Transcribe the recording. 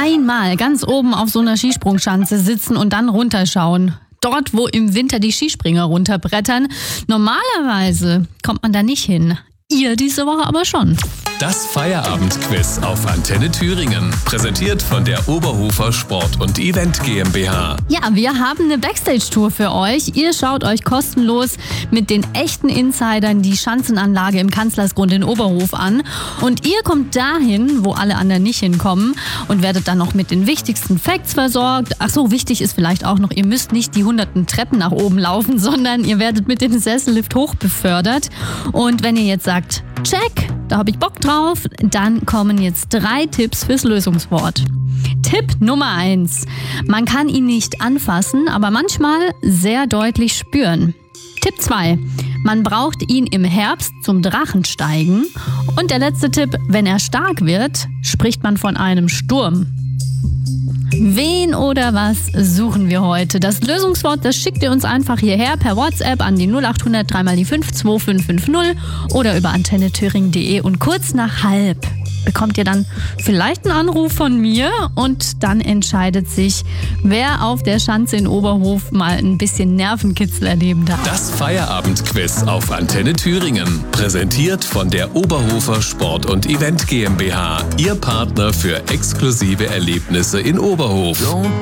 einmal ganz oben auf so einer Skisprungschanze sitzen und dann runterschauen. Dort, wo im Winter die Skispringer runterbrettern. Normalerweise kommt man da nicht hin. Ihr diese Woche aber schon. Das Feierabendquiz auf Antenne Thüringen. Präsentiert von der Oberhofer Sport und Event GmbH. Ja, wir haben eine Backstage-Tour für euch. Ihr schaut euch kostenlos mit den echten Insidern die Schanzenanlage im Kanzlersgrund in Oberhof an. Und ihr kommt dahin, wo alle anderen nicht hinkommen und werdet dann noch mit den wichtigsten Facts versorgt. Ach so, wichtig ist vielleicht auch noch, ihr müsst nicht die hunderten Treppen nach oben laufen, sondern ihr werdet mit dem Sessellift hochbefördert. Und wenn ihr jetzt sagt, check, da habe ich Bock drauf, dann kommen jetzt 3 Tipps fürs Lösungswort. Tipp Nummer 1. Man kann ihn nicht anfassen, aber manchmal sehr deutlich spüren. Tipp 2. Man braucht ihn im Herbst zum Drachensteigen. Und der letzte Tipp, wenn er stark wird, spricht man von einem Sturm. Wen oder was suchen wir heute? Das Lösungswort, das schickt ihr uns einfach hierher per WhatsApp an die 0800 3x5 2550 oder über antennethüringen.de und kurz nach 12:30 bekommt ihr dann vielleicht einen Anruf von mir und dann entscheidet sich, wer auf der Schanze in Oberhof mal ein bisschen Nervenkitzel erleben darf. Das Feierabendquiz auf Antenne Thüringen. Präsentiert von der Oberhofer Sport und Event GmbH. Ihr Partner für exklusive Erlebnisse in Oberhof.